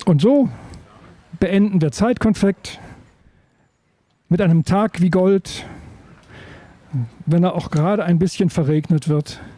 Und so beenden wir Zeitkonfekt mit einem Tag wie Gold, wenn er auch gerade ein bisschen verregnet wird.